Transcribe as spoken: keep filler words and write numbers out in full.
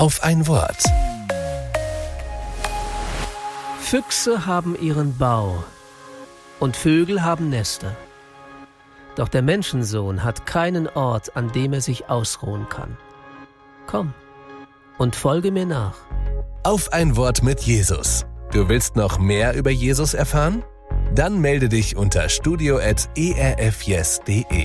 auf ein Wort. Füchse haben ihren Bau und Vögel haben Nester. Doch der Menschensohn hat keinen Ort, an dem er sich ausruhen kann. Komm und folge mir nach. Auf ein Wort mit Jesus. Du willst noch mehr über Jesus erfahren? Dann melde dich unter studio at e r f yes punkt de.